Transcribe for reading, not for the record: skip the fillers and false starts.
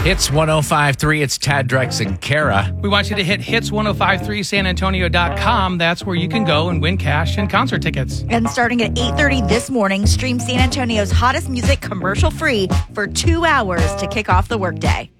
Hits 105.3, it's Tad, Drex, and Kara. We want you to hit hits1053sanantonio.com. That's where you can go and win cash and concert tickets. And starting at 8:30 this morning, stream San Antonio's hottest music commercial-free for 2 hours to kick off the workday.